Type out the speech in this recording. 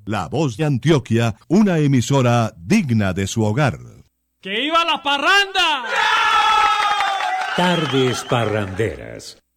La Voz de Antioquia, una emisora digna de su hogar. ¡Que iba la parranda! Tardes parranderas.